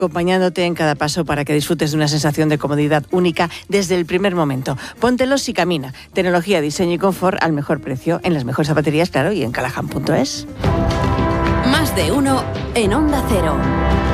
acompañándote en cada paso para que disfrutes de una sensación de comodidad única desde el primer momento. Póntelos y camina. Tecnología, diseño y confort al mejor precio en las mejores zapaterías, claro, y en Callahan.es. Más de uno en Onda Cero.